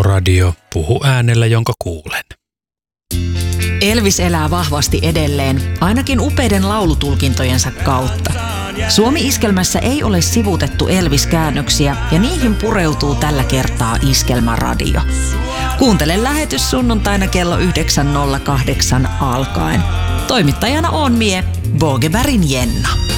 Radio. Puhu äänellä, jonka kuulen. Elvis elää vahvasti edelleen, ainakin upeiden laulutulkintojensa kautta. Suomi-iskelmässä ei ole sivuutettu Elvis-käännöksiä ja niihin pureutuu tällä kertaa Iskelmäradio. Kuuntele lähetys sunnuntaina kello 9.08 alkaen. Toimittajana on mie, Bogebergin Jenna.